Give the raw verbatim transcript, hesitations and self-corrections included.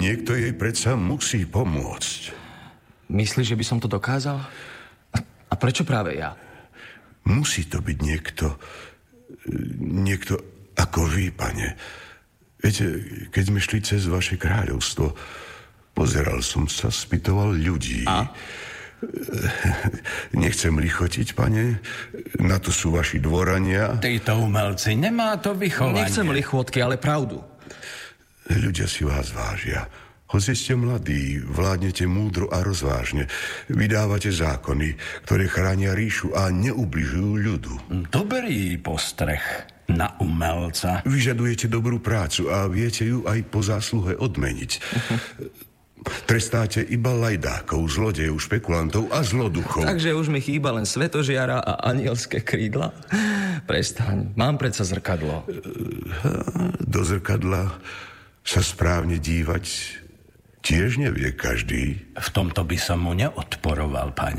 Niekto jej predsa musí pomôcť. Myslíš, že by som to dokázal? A prečo práve ja? Musí to byť niekto... Niekto ako vy, pane. Viete, keď sme šli cez vaše kráľovstvo, pozeral som sa, spýtoval ľudí. A? Nechcem lichotiť, pane. Na to sú vaši dvorania. Títo umelci, nemá to vychovanie. Nechcem lichotky, ale pravdu. Ľudia si vás vážia. Hoci ste mladí, vládnete múdro a rozvážne. Vydávate zákony, ktoré chránia ríšu a neubližujú ľudu. Dobrý postreh na umelca. Vyžadujete dobrú prácu a viete ju aj po zásluhe odmeniť. Trestáte iba lajdákov, zlodejov, špekulantov a zloduchov. Takže už mi chýba len svetožiara a anielské krídla? Prestaň, mám predsa zrkadlo. Do zrkadla sa správne dívať tiež nevie každý. V tomto by som mu neodporoval, pane.